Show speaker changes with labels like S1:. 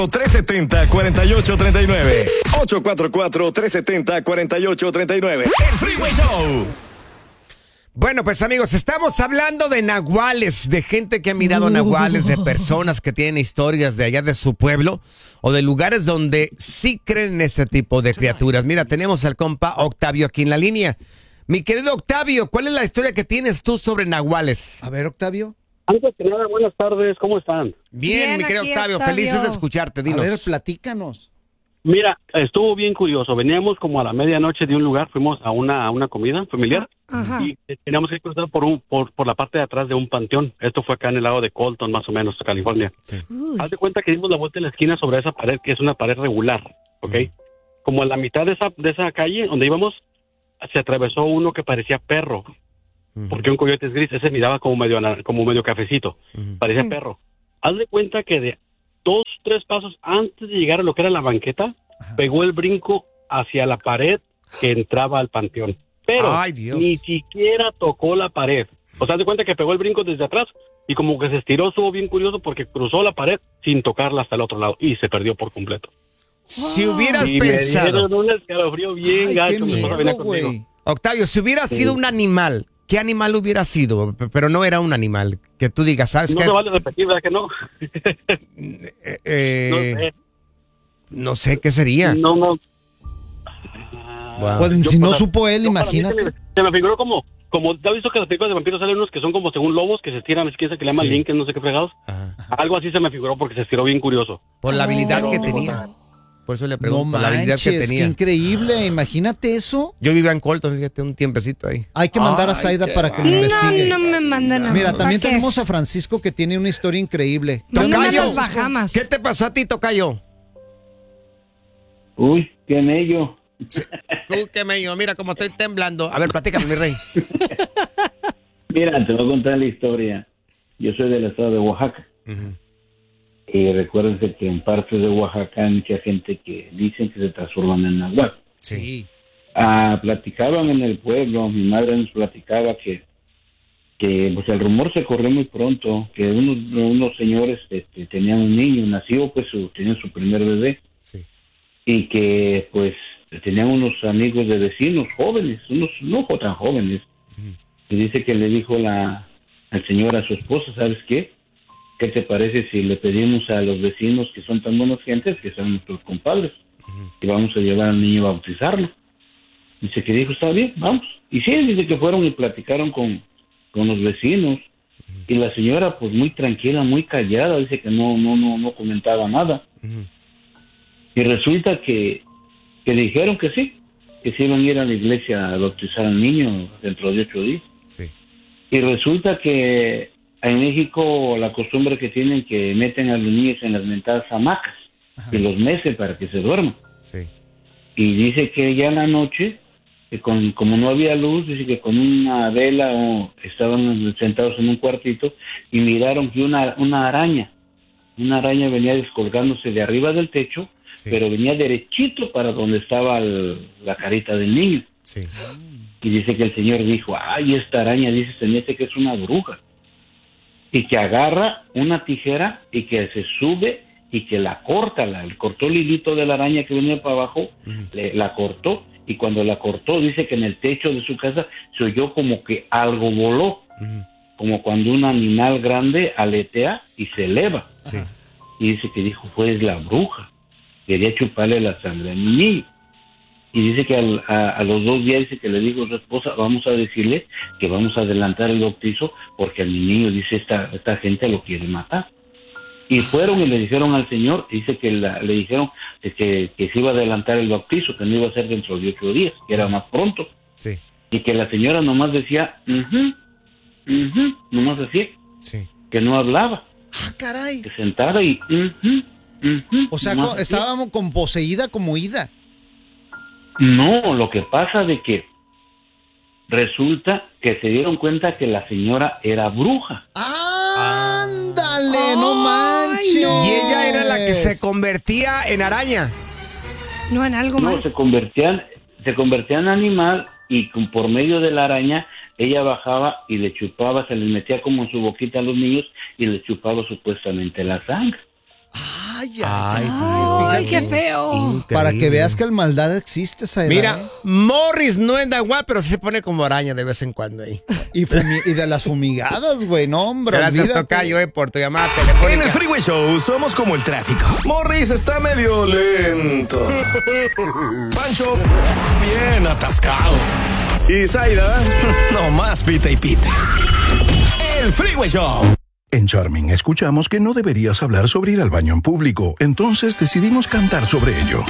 S1: 370-4839. 844-370-4839. El Freeway Show.
S2: Bueno, pues amigos, estamos hablando de nahuales, de gente que ha mirado nahuales, de personas que tienen historias de allá de su pueblo o de lugares donde sí creen en este tipo de criaturas. Mira, tenemos al compa Octavio aquí en la línea. Mi querido Octavio, ¿cuál es la historia que tienes tú sobre nahuales?
S3: A ver, Octavio.
S4: Antes que nada, buenas tardes, ¿cómo están?
S2: Bien, mi querido Octavio, felices de escucharte, dinos.
S3: A ver, platícanos.
S4: Mira, estuvo bien curioso. Veníamos como a la medianoche de un lugar, fuimos a una comida familiar.
S5: Ajá.
S4: Y teníamos que cruzar por la parte de atrás de un panteón. Esto fue acá en el lado de Colton, más o menos, California.
S2: Sí.
S4: Haz de cuenta que dimos la vuelta en la esquina sobre esa pared, que es una pared regular, ¿ok? Como a la mitad de esa calle donde íbamos, se atravesó uno que parecía perro. Porque un coyote es gris, ese miraba como medio cafecito, parecía perro. Haz de cuenta que de 2-3 pasos antes de llegar a lo que era la banqueta, pegó el brinco hacia la pared que entraba al panteón. Pero ni siquiera tocó la pared. O sea, haz de cuenta que pegó el brinco desde atrás y como que se estiró, estuvo bien curioso porque cruzó la pared sin tocarla hasta el otro lado y se perdió por completo.
S2: Si hubieras
S4: y
S2: pensado...
S4: me dieron un escalofrío bien gacho. Mi esposa venía conmigo.
S2: Octavio, si hubiera sido un animal, ¿qué animal hubiera sido? Pero no era un animal. Que tú digas, ¿sabes qué?
S4: No se vale repetir, ¿verdad que no? No sé.
S2: No sé qué sería.
S4: No.
S2: Wow.
S3: Pues si no supo él, imagínate.
S4: Se me figuró como ¿te has visto que las películas de vampiros salen unos que son como según lobos que se estiran, es que esa que le llaman Lincoln, no sé qué fregados? Algo así se me figuró porque se estiró bien curioso.
S2: Por la habilidad que tenía. Por eso le pregunto,
S3: No
S2: por la habilidad que
S3: manches,
S2: tenía.
S3: qué increíble, imagínate eso.
S2: Yo vivía en Colton, fíjate, un tiempecito ahí.
S3: Hay que mandar a Zaida para que lo investigue.
S5: No me mandan a
S3: Mira, también
S5: ¿para qué?
S3: tenemos a Francisco que tiene una historia increíble.
S5: ¿Dónde
S2: Tocayo,
S5: las Bahamas?
S2: ¿qué te pasó a ti, Tocayo?
S6: Uy, qué mello.
S2: Tú qué medio, mira cómo estoy temblando. A ver, platícame, mi rey.
S6: Mira, te voy a contar la historia. Yo soy del estado de Oaxaca. Y recuérdense que en partes de Oaxaca hay mucha gente que dicen que se transforman en nahuatl.
S2: Sí.
S6: Platicaban en el pueblo, mi madre nos platicaba que pues el rumor se corrió muy pronto, que unos señores tenían un niño, nació, pues tenían su primer bebé.
S2: Sí.
S6: Y que pues tenían unos amigos de vecinos jóvenes, unos no tan jóvenes. Y dice que le dijo al señor a su esposa, ¿sabes qué? ¿Qué te parece si le pedimos a los vecinos que son tan buenas gentes, que son nuestros compadres, y vamos a llevar al niño a bautizarlo? Dice que dijo, está bien, vamos. Y sí, dice que fueron y platicaron con los vecinos, y la señora pues muy tranquila, muy callada, dice que no comentaba nada. Y resulta que dijeron que sí iban a ir a la iglesia a bautizar al niño dentro de 8 días.
S2: Sí.
S6: Y resulta que en México la costumbre que tienen que meten a los niños en las mentadas hamacas y los mecen para que se duerman.
S2: Sí.
S6: Y dice que ya en la noche, como no había luz, dice que con una vela estaban sentados en un cuartito y miraron que una araña venía descolgándose de arriba del techo, pero venía derechito para donde estaba la carita del niño.
S2: Sí.
S6: Y dice que el señor dijo, ay, esta araña, dice, se mete que es una bruja. Y que agarra una tijera y que se sube y que la corta, cortó el hilito de la araña que venía para abajo, la cortó, y cuando la cortó, dice que en el techo de su casa se oyó como que algo voló, como cuando un animal grande aletea y se eleva.
S2: Sí.
S6: Y dice que dijo, pues la bruja, quería chuparle la sangre a mi niño. Y dice que a los 2 días dice que le dijo a su esposa, vamos a decirle que vamos a adelantar el bautizo porque a mi niño, dice, esta gente lo quiere matar. Y fueron y le dijeron al señor, dice que le dijeron que se iba a adelantar el bautizo, que no iba a ser dentro de 8 días, que era más pronto.
S2: Sí.
S6: Y que la señora nomás decía, nomás así, que no hablaba.
S3: Ah, caray.
S6: Que sentada y,
S3: O sea, estábamos con poseída como ida.
S6: No, lo que pasa de que resulta que se dieron cuenta que la señora era bruja.
S3: ¡Ándale! ¡No manches!
S2: Y ella era la que se convertía en araña.
S5: No, en algo más.
S6: Se convertía en animal y por medio de la araña ella bajaba y le chupaba, se les metía como en su boquita a los niños y les chupaba supuestamente la sangre.
S5: Ay, qué feo.
S2: Increíble.
S3: Para que veas que el maldad existe, Saida.
S2: Mira, Morris no es nahual, pero sí se pone como araña de vez en cuando ahí.
S3: Y de las fumigadas, güey, no, hombre.
S2: Gracias,
S3: olvídate.
S2: tocayo, por tu llamada telefónica.
S1: En el Freeway Show somos como el tráfico. Morris está medio lento. Pancho, bien atascado. Y Zaida, nomás pita y pita. El Freeway Show.
S7: En Charming escuchamos que no deberías hablar sobre ir al baño en público, entonces decidimos cantar sobre ello.